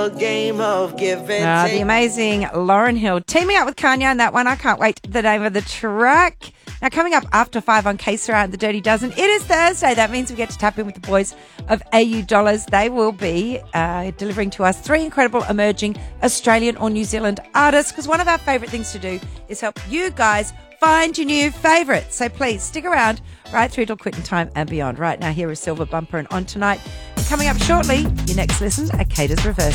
Game of give and take. The amazing Lauryn Hill teaming up with Kanye on that one. I can't wait. The name of the track. Now, coming up after 5 on K-Sara and the Dirty Dozen, it is Thursday. That means we get to tap in with the boys of AU Dollars. They will be delivering to us 3 incredible emerging Australian or New Zealand artists, because one of our favourite things to do is help you guys find your new favourites. So please stick around right through till quitting time and beyond. Right now, here is Silver Bumper and On Tonight. And coming up shortly, your next listen at Cater's Reverse.